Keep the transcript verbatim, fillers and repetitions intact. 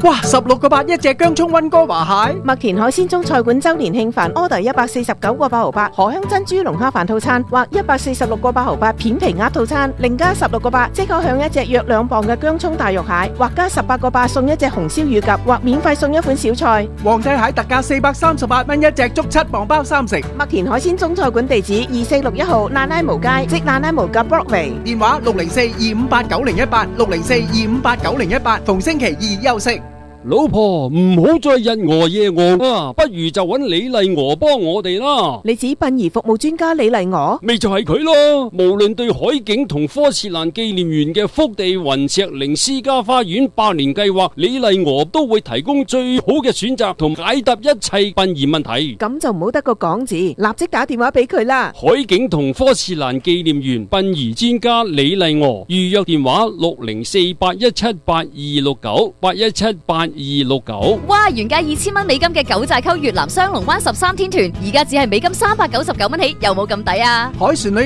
哇，十六個八一隻姜葱溫哥華蟹。 麥田海鮮中菜館周年慶飯 order 一百四十九個八毫八，荷香珍珠龍蝦飯套餐或一百四十六個八毫八片皮鴨套餐，另加十六個八即可享一隻約兩磅嘅姜葱大肉蟹，或加十八個八送一隻紅燒乳鴿，或免費送一款小菜。 皇帝蟹特價四百三十八蚊一隻，足七磅包三食。 麥田海鮮中菜館地址二四六一號爛拉毛街，即爛拉毛嘅 Broadway。 電話六零四二五八九零一八，六零四二五八九零一八，逢星期二休息。 老婆，唔好再日鵝夜鵝啊，不如就揾李麗鵝幫我哋啦。 你指殯儀服務專家李麗鵝？ 咪就係佢咯。無論對海景同科士蘭紀念園嘅福地雲石靈私家花園百年計劃，李麗鵝都會提供最好嘅選擇同解答一切殯儀問題。 咁就唔好得個講字，立即打電話俾佢啦。 海景同科士蘭紀念園殯儀專家李麗鵝，預約電話六零四八一七八二六九八一七八二六九。 哇！原價二千蚊美金嘅九寨溝越南雙龍灣十三天團，而家只係美金三百九十九蚊起，有冇咁抵啊？ 海船旅